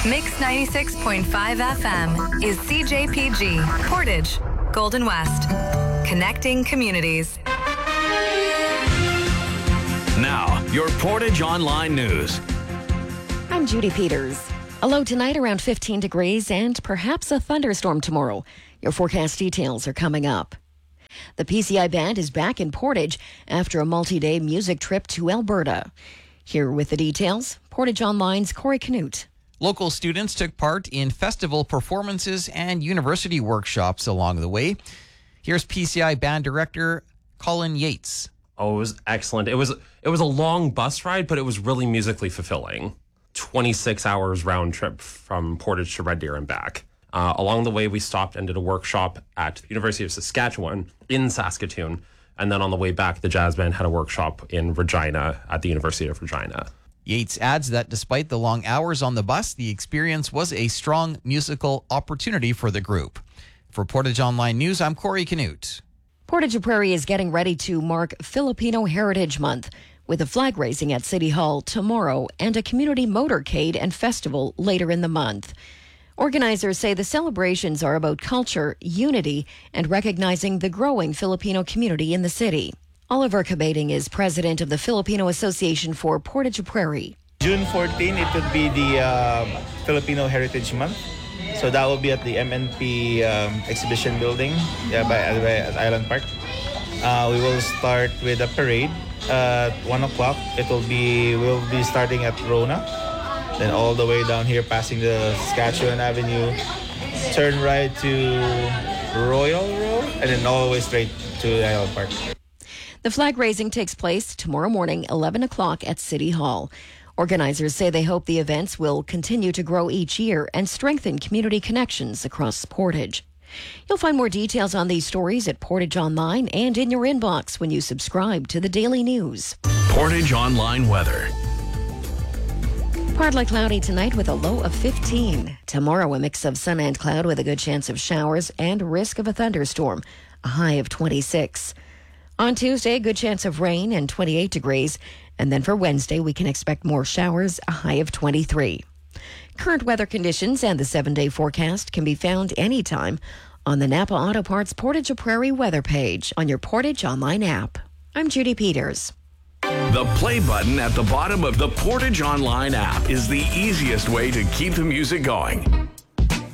Mix 96.5 FM is CJPG, Portage, Golden West. Connecting communities. Now, your Portage Online News. I'm Judy Peters. A low tonight around 15 degrees and perhaps a thunderstorm tomorrow. Your forecast details are coming up. The PCI Band is back in Portage after a multi-day music trip to Alberta. Here with the details, Portage Online's Corey Canute. Local students took part in festival performances and university workshops along the way. Here's PCI Band Director Colin Yates. Oh, it was excellent. It was a long bus ride, but it was really musically fulfilling. 26 hours round trip from Portage to Red Deer and back. Along the way, we stopped and did a workshop at the University of Saskatchewan in Saskatoon. And then on the way back, the jazz band had a workshop in Regina at the University of Regina. Yates adds that despite the long hours on the bus, the experience was a strong musical opportunity for the group. For Portage Online News, I'm Corey Canute. Portage Prairie is getting ready to mark Filipino Heritage Month with a flag raising at City Hall tomorrow and a community motorcade and festival later in the month. Organizers say the celebrations are about culture, unity, and recognizing the growing Filipino community in the city. Oliver Cabading is president of the Filipino Association for Portage Prairie. June 14, it would be the Filipino Heritage Month. So that will be at the MNP exhibition building at Island Park. We will start with a parade at 1 o'clock. We'll be starting at Rona, then all the way down here, passing the Saskatchewan Avenue, turn right to Royal Road, and then all the way straight to Island Park. The flag raising takes place tomorrow morning, 11 o'clock at City Hall. Organizers say they hope the events will continue to grow each year and strengthen community connections across Portage. You'll find more details on these stories at Portage Online and in your inbox when you subscribe to the Daily News. Portage Online Weather. Partly cloudy tonight with a low of 15. Tomorrow, a mix of sun and cloud with a good chance of showers and risk of a thunderstorm, a high of 26. On Tuesday, a good chance of rain and 28 degrees. And then for Wednesday, we can expect more showers, a high of 23. Current weather conditions and the 7-day forecast can be found anytime on the Napa Auto Parts Portage Prairie weather page on your Portage Online app. I'm Judy Peters. The play button at the bottom of the Portage Online app is the easiest way to keep the music going.